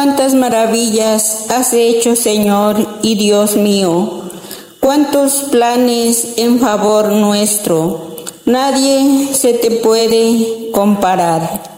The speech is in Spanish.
Cuántas maravillas has hecho, Señor y Dios mío. Cuántos planes en favor nuestro. Nadie se te puede comparar.